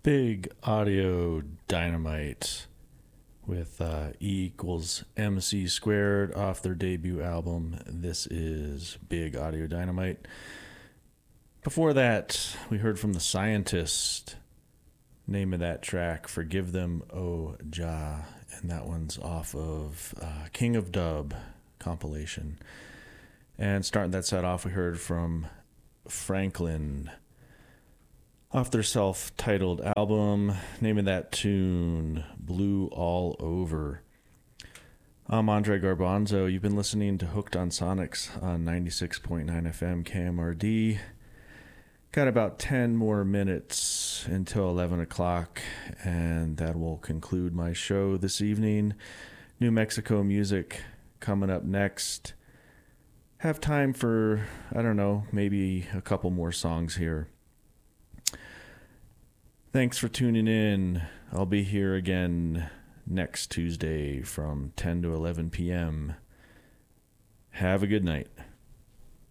Big Audio Dynamite with E equals MC squared off their debut album. This is Big Audio Dynamite. Before that, we heard from The Scientist. Name of that track, Forgive Them, Oh Jah. And that one's off of King of Dub compilation. And starting that set off, we heard from Franklin off their self-titled album. Name of that tune, Blue All Over. I'm Andre Garbanzo. You've been listening to Hooked on Sonics on 96.9 FM KMRD. Got about 10 more minutes until 11 o'clock, and that will conclude my show this evening. New Mexico music coming up next. Have time for, I don't know, maybe a couple more songs here. Thanks for tuning in. I'll be here again next Tuesday from 10 to 11 p.m. Have a good night.